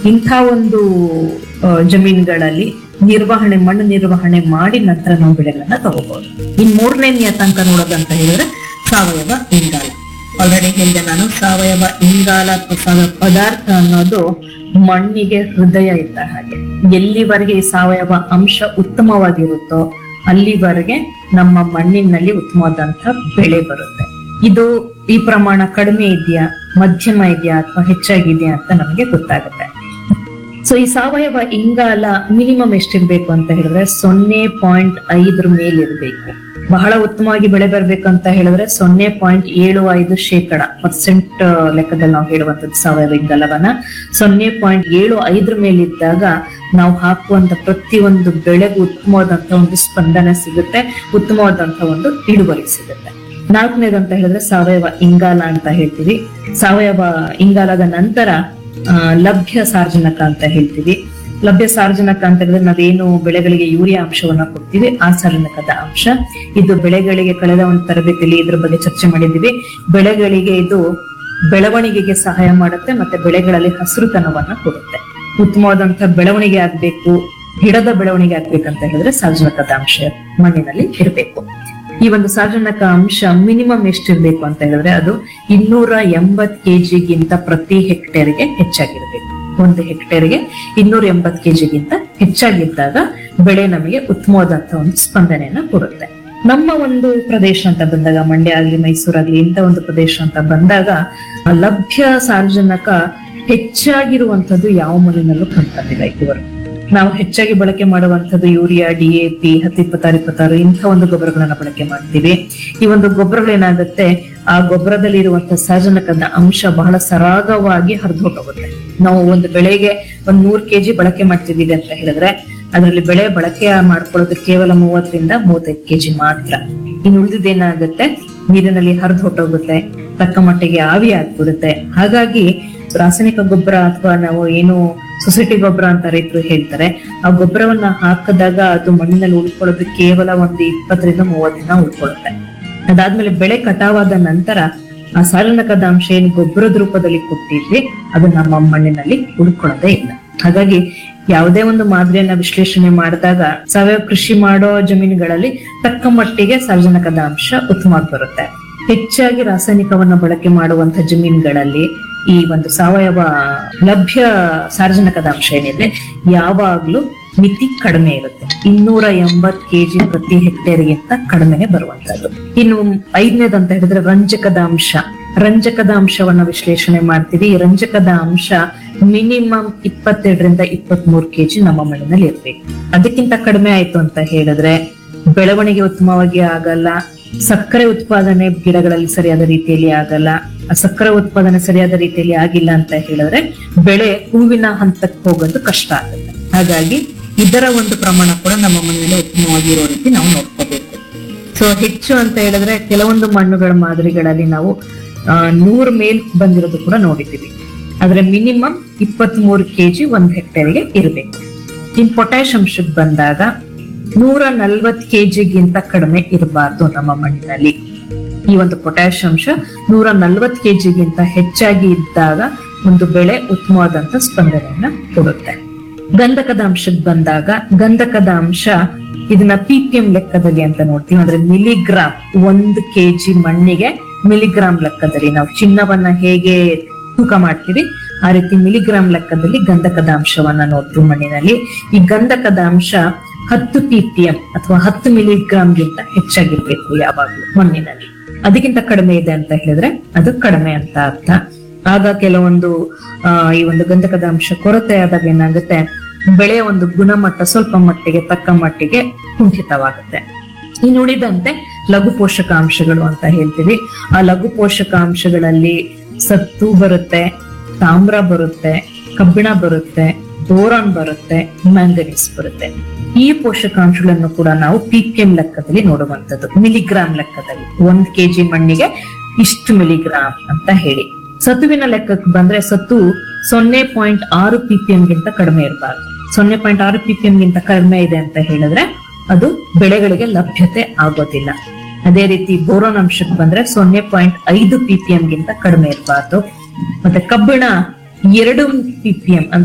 ಇಂಥ ಒಂದು ಜಮೀನುಗಳಲ್ಲಿ ಮಣ್ಣು ನಿರ್ವಹಣೆ ಮಾಡಿ ನಂತರ ನಾವು ಬೆಳೆಗಳನ್ನ ತಗೋಬಹುದು. ಇನ್ ಮೂರನೇ ನಿಯತಾಂಕ ನೋಡೋದಂತ ಹೇಳಿದ್ರೆ ಸಾವಯವ ಇಂಗಾಲ. ಆಲ್ರೆಡಿ ಹೇಳಿದೆ ನಾನು, ಸಾವಯವ ಇಂಗಾಲ ಅಥವಾ ಸಾವಯವ ಪದಾರ್ಥ ಅನ್ನೋದು ಮಣ್ಣಿಗೆ ಹೃದಯ ಇದ್ದ ಹಾಗೆ. ಎಲ್ಲಿವರೆಗೆ ಈ ಸಾವಯವ ಅಂಶ ಉತ್ತಮವಾಗಿರುತ್ತೋ ಅಲ್ಲಿವರೆಗೆ ನಮ್ಮ ಮಣ್ಣಿನಲ್ಲಿ ಉತ್ತಮವಾದಂತಹ ಬೆಳೆ ಬರುತ್ತೆ. ಇದು ಈ ಪ್ರಮಾಣ ಕಡಿಮೆ ಇದೆಯಾ, ಮಧ್ಯಮ ಇದೆಯಾ ಅಥವಾ ಹೆಚ್ಚಾಗಿದೆಯಾ ಅಂತ ನಮಗೆ ಗೊತ್ತಾಗುತ್ತೆ. ಸೊ ಈ ಸಾವಯವ ಇಂಗಾಲ ಮಿನಿಮಮ್ ಎಷ್ಟಿರ್ಬೇಕು ಅಂತ ಹೇಳಿದ್ರೆ 0.5 ಮೇಲಿರ್ಬೇಕು. ಬಹಳ ಉತ್ತಮವಾಗಿ ಬೆಳೆ ಬರ್ಬೇಕಂತ ಹೇಳಿದ್ರೆ 0.75% ಲೆಕ್ಕದಲ್ಲಿ ನಾವು ಹೇಳುವಂತದ್ದು ಸಾವಯವ ಇಂಗಾಲವನ್ನ 0.75 ಮೇಲಿದ್ದಾಗ ನಾವು ಹಾಕುವಂತ ಪ್ರತಿಯೊಂದು ಬೆಳೆಗೂ ಉತ್ತಮವಾದಂತಹ ಒಂದು ಸ್ಪಂದನೆ ಸಿಗುತ್ತೆ, ಉತ್ತಮವಾದಂತಹ ಒಂದು ಇಳುವರಿ ಸಿಗುತ್ತೆ. ನಾಲ್ಕನೇದಂತ ಹೇಳಿದ್ರೆ ಸಾವಯವ ಇಂಗಾಲ ಅಂತ ಹೇಳ್ತೀವಿ. ಸಾವಯವ ಇಂಗಾಲದ ನಂತರ ಲಭ್ಯ ಸಾರಜನಕ ಅಂತ ಹೇಳ್ತೀವಿ. ಲಭ್ಯ ಸಾರಜನಕ ಅಂತ ಹೇಳಿದ್ರೆ ನಾವೇನು ಬೆಳೆಗಳಿಗೆ ಯೂರಿಯಾ ಅಂಶವನ್ನ ಕೊಡ್ತೀವಿ, ಆ ಸಾರಜನಕದ ಅಂಶ ಇದು ಬೆಳೆಗಳಿಗೆ ಕಳೆದ ಒಂದು ತರಬೇತಿಯಲ್ಲಿ ಇದ್ರ ಬಗ್ಗೆ ಚರ್ಚೆ ಮಾಡಿದ್ದೀವಿ. ಬೆಳೆಗಳಿಗೆ ಇದು ಬೆಳವಣಿಗೆಗೆ ಸಹಾಯ ಮಾಡುತ್ತೆ ಮತ್ತೆ ಬೆಳೆಗಳಲ್ಲಿ ಹಸಿರುತನವನ್ನ ಕೊಡುತ್ತೆ. ಉತ್ತಮವಾದಂತಹ ಬೆಳವಣಿಗೆ ಆಗ್ಬೇಕು, ಗಿಡದ ಬೆಳವಣಿಗೆ ಆಗ್ಬೇಕಂತ ಹೇಳಿದ್ರೆ ಸಾರಜನಕದ ಅಂಶ ಮಣ್ಣಿನಲ್ಲಿ ಇರಬೇಕು. ಈ ಒಂದು ಸಾರಜನಕ ಅಂಶ ಮಿನಿಮಮ್ ಎಷ್ಟಿರ್ಬೇಕು ಅಂತ ಹೇಳಿದ್ರೆ ಅದು 280 kgಗಿಂತ ಪ್ರತಿ ಹೆಕ್ಟೇರ್ಗೆ ಹೆಚ್ಚಾಗಿರ್ಬೇಕು. ಒಂದು ಹೆಕ್ಟೇರ್ಗೆ 280 kgಗಿಂತ ಹೆಚ್ಚಾಗಿದ್ದಾಗ ಬೆಳೆ ನಮಗೆ ಉತ್ತಮವಾದಂತಹ ಒಂದು ಸ್ಪಂದನೆಯನ್ನ ಕೊಡುತ್ತೆ. ನಮ್ಮ ಒಂದು ಪ್ರದೇಶ ಅಂತ ಬಂದಾಗ, ಮಂಡ್ಯ ಆಗ್ಲಿ ಮೈಸೂರಾಗ್ಲಿ ಇಂಥ ಒಂದು ಪ್ರದೇಶ ಅಂತ ಬಂದಾಗ ಲಭ್ಯ ಸಾರಜನಕ ಹೆಚ್ಚಾಗಿರುವಂತದ್ದು ಯಾವ ಮಣ್ಣಿನಲ್ಲೂ ಕಾಣ್ತಿಲ್ಲ. ಇದುವರೆಗೂ ನಾವು ಹೆಚ್ಚಾಗಿ ಬಳಕೆ ಮಾಡುವಂತದ್ದು ಯೂರಿಯಾ, DAP, 10-26-26 ಇಂಥ ಒಂದು ಗೊಬ್ಬರಗಳನ್ನ ಬಳಕೆ ಮಾಡ್ತೀವಿ. ಈ ಒಂದು ಗೊಬ್ಬರಗಳೇನಾಗುತ್ತೆ, ಆ ಗೊಬ್ಬರದಲ್ಲಿ ಇರುವಂತಹ ಸಾರಜನಕದ ಅಂಶ ಬಹಳ ಸರಾಗವಾಗಿ ಹರಿದು ಹೋಗುತ್ತೆ. ನಾವು ಒಂದು ಬೆಳೆಗೆ 100 kg ಬಳಕೆ ಮಾಡ್ತಿದ್ದೀವಿ ಅಂತ ಹೇಳಿದ್ರೆ ಅದರಲ್ಲಿ ಬೆಳೆ ಬಳಕೆ ಮಾಡ್ಕೊಳ್ಳೋದು ಕೇವಲ 30-35 kg ಮಾತ್ರ. ಇನ್ನು ಉಳಿದಿದ್ದೇನಾಗುತ್ತೆ, ನೀರಿನಲ್ಲಿ ಹರಿದು ಹೊಟ್ಟೋಗುತ್ತೆ, ತಕ್ಕ ಮಟ್ಟಿಗೆ ಆವಿ ಆಗ್ಬಿಡುತ್ತೆ. ಹಾಗಾಗಿ ರಾಸಾಯನಿಕ ಗೊಬ್ಬರ ಅಥವಾ ನಾವು ಏನು ಸೊಸೈಟಿ ಗೊಬ್ಬರ ಅಂತ ರೈತರು ಹೇಳ್ತಾರೆ, ಆ ಗೊಬ್ಬರವನ್ನ ಹಾಕಿದಾಗ ಅದು ಮಣ್ಣಿನಲ್ಲಿ ಉಳ್ಕೊಳ್ಳೋದು ಕೇವಲ ಒಂದು 20-30 ದಿನ ಉಳ್ಕೊಳ್ಳುತ್ತೆ. ಅದಾದ್ಮೇಲೆ ಬೆಳೆ ಕಟಾವಾದ ನಂತರ ಆ ಸಾರಜನಕದ ಅಂಶ ಏನು ಗೊಬ್ಬರದ ರೂಪದಲ್ಲಿ ಕೊಟ್ಟಿದ್ವಿ ಅದು ನಮ್ಮ ಮಣ್ಣಿನಲ್ಲಿ ಉಳ್ಕೊಳ್ಳೋದೇ ಇಲ್ಲ. ಹಾಗಾಗಿ ಯಾವುದೇ ಒಂದು ಮಾದರಿಯನ್ನ ವಿಶ್ಲೇಷಣೆ ಮಾಡಿದಾಗ ಸಾವಯವ ಕೃಷಿ ಮಾಡೋ ಜಮೀನುಗಳಲ್ಲಿ ತಕ್ಕ ಮಟ್ಟಿಗೆ ಸಾರಜನಕದ ಅಂಶ ಉತ್ತಮವಾಗಿ ಬರುತ್ತೆ. ಹೆಚ್ಚಾಗಿ ರಾಸಾಯನಿಕವನ್ನ ಬಳಕೆ ಮಾಡುವಂತಹ ಜಮೀನುಗಳಲ್ಲಿ ಈ ಒಂದು ಸಾವಯವ ಲಭ್ಯ ಸಾರಜನಕದ ಅಂಶ ಏನಿದೆ ಯಾವಾಗ್ಲೂ ಮಿತಿ ಕಡಿಮೆ ಇರುತ್ತೆ. 280 kg ಪ್ರತಿ ಹೆಕ್ಟೇರ್ಗಿಂತ ಕಡಿಮೆನೆ ಬರುವಂತದ್ದು. ಇನ್ನು 5ನೇದಂತ ಹೇಳಿದ್ರೆ ರಂಜಕದ ಅಂಶವನ್ನ ವಿಶ್ಲೇಷಣೆ ಮಾಡ್ತೀವಿ. ಈ ರಂಜಕದ ಅಂಶ ಮಿನಿಮಮ್ 22-23 kg ನಮ್ಮ ಮಣ್ಣಿನಲ್ಲಿ ಇರ್ಬೇಕು. ಅದಕ್ಕಿಂತ ಕಡಿಮೆ ಆಯ್ತು ಅಂತ ಹೇಳಿದ್ರೆ ಬೆಳವಣಿಗೆ ಉತ್ತಮವಾಗಿ ಆಗಲ್ಲ, ಸಕ್ಕರೆ ಉತ್ಪಾದನೆ ಗಿಡಗಳಲ್ಲಿ ಸರಿಯಾದ ರೀತಿಯಲ್ಲಿ ಆಗಲ್ಲ. ಆ ಸಕ್ಕರೆ ಉತ್ಪಾದನೆ ಸರಿಯಾದ ರೀತಿಯಲ್ಲಿ ಆಗಿಲ್ಲ ಅಂತ ಹೇಳಿದ್ರೆ ಬೆಳೆ ಹೂವಿನ ಹಂತಕ್ಕೆ ಹೋಗೋದು ಕಷ್ಟ ಆಗುತ್ತೆ. ಹಾಗಾಗಿ ಇದರ ಒಂದು ಪ್ರಮಾಣ ಕೂಡ ನಮ್ಮ ಮಣ್ಣಿನಲ್ಲಿ ಉತ್ತಮವಾಗಿರೋ ರೀತಿ ನಾವು ನೋಡ್ಕೋಬೇಕು. ಸೊ ಹೆಚ್ಚು ಅಂತ ಹೇಳಿದ್ರೆ ಕೆಲವೊಂದು ಮಣ್ಣುಗಳ ಮಾದರಿಗಳಲ್ಲಿ ನಾವು 100 ಮೇಲ್ ಬಂದಿರೋದು ಕೂಡ ನೋಡಿದ್ದೀವಿ. ಆದ್ರೆ ಮಿನಿಮಮ್ 23 kg ಒಂದು ಹೆಕ್ಟೇರ್ಗೆ ಇರಬೇಕು. ಇನ್ ಪೊಟ್ಯಾಶ್ ಅಂಶಕ್ಕೆ ಬಂದಾಗ 140 kgಗಿಂತ ಕಡಿಮೆ ಇರಬಾರ್ದು ನಮ್ಮ ಮಣ್ಣಿನಲ್ಲಿ. ಈ ಒಂದು ಪೊಟ್ಯಾಶ್ ಅಂಶ 140 kgಗಿಂತ ಹೆಚ್ಚಾಗಿ ಇದ್ದಾಗ ಒಂದು ಬೆಳೆ ಉತ್ತಮವಾದಂತ ಸ್ಪಂದನೆಯನ್ನ ಕೊಡುತ್ತೆ. ಗಂಧಕದ ಅಂಶಕ್ಕೆ ಬಂದಾಗ ಗಂಧಕದ ಅಂಶ ಇದನ್ನ PPM ಲೆಕ್ಕದಲ್ಲಿ ಅಂತ ನೋಡ್ತೀವಿ. ಅಂದ್ರೆ ಮಿಲಿಗ್ರಾಮ್, 1 kg ಮಣ್ಣಿಗೆ ಮಿಲಿಗ್ರಾಮ್ ಲೆಕ್ಕದಲ್ಲಿ ನಾವು ಚಿನ್ನವನ್ನ ಹೇಗೆ ತೂಕ ಮಾಡ್ತೀವಿ ಆ ರೀತಿ ಮಿಲಿಗ್ರಾಮ್ ಲೆಕ್ಕದಲ್ಲಿ ಗಂಧಕದ ಅಂಶವನ್ನ ನೋಡ್ತೀವಿ ಮಣ್ಣಿನಲ್ಲಿ. ಈ ಗಂಧಕದ ಅಂಶ 10 ppm ಅಥವಾ 10 ಮಿಲಿಗ್ರಾಮ್ಗಿಂತ ಹೆಚ್ಚಾಗಿರ್ಬೇಕು ಯಾವಾಗ್ಲೂ ಮಣ್ಣಿನಲ್ಲಿ. ಅದಕ್ಕಿಂತ ಕಡಿಮೆ ಇದೆ ಅಂತ ಹೇಳಿದ್ರೆ ಅದು ಕಡಿಮೆ ಅಂತ ಅರ್ಥ. ಆಗ ಕೆಲವೊಂದು ಈ ಒಂದು ಗಂಧಕದ ಅಂಶ ಕೊರತೆ ಆದಾಗ ಏನಾಗುತ್ತೆ, ಬೆಳೆಯ ಒಂದು ಗುಣಮಟ್ಟ ಸ್ವಲ್ಪ ಮಟ್ಟಿಗೆ ತಕ್ಕ ಮಟ್ಟಿಗೆ ಕುಂಠಿತವಾಗುತ್ತೆ. ಇನ್ನು ಉಳಿದಂತೆ ಲಘು ಪೋಷಕಾಂಶಗಳು ಅಂತ ಹೇಳ್ತೀವಿ. ಆ ಲಘು ಪೋಷಕಾಂಶಗಳಲ್ಲಿ ಸತ್ತು ಬರುತ್ತೆ, ತಾಮ್ರ ಬರುತ್ತೆ, ಕಬ್ಬಿಣ ಬರುತ್ತೆ, ಬೋರಾನ್ ಬರುತ್ತೆ, ಮ್ಯಾಂಗನೀಸ್ ಬರುತ್ತೆ. ಈ ಪೋಷಕಾಂಶಗಳನ್ನು ಕೂಡ ನಾವು PPM ಲೆಕ್ಕದಲ್ಲಿ ನೋಡುವಂತದ್ದು, ಮಿಲಿಗ್ರಾಮ್ ಲೆಕ್ಕದಲ್ಲಿ 1 kg ಮಣ್ಣಿಗೆ ಇಷ್ಟು ಮಿಲಿಗ್ರಾಮ್ ಅಂತ ಹೇಳಿ. ಸತುವಿನ ಲೆಕ್ಕಕ್ಕೆ ಬಂದ್ರೆ ಸತು 0.6 ppm ಗಿಂತ ಕಡಿಮೆ ಇರಬಾರ್ದು. 0.6 ppm ಗಿಂತ ಕಡಿಮೆ ಇದೆ ಅಂತ ಹೇಳಿದ್ರೆ ಅದು ಬೆಳೆಗಳಿಗೆ ಲಭ್ಯತೆ ಆಗೋದಿಲ್ಲ. ಅದೇ ರೀತಿ ಬೋರಾನ್ ಅಂಶಕ್ಕೆ ಬಂದ್ರೆ 0.5 ppm ಗಿಂತ ಕಡಿಮೆ ಇರಬಾರ್ದು. ಮತ್ತೆ ಕಬ್ಬಿಣ 2 ppm ಅಂದ್ರೆ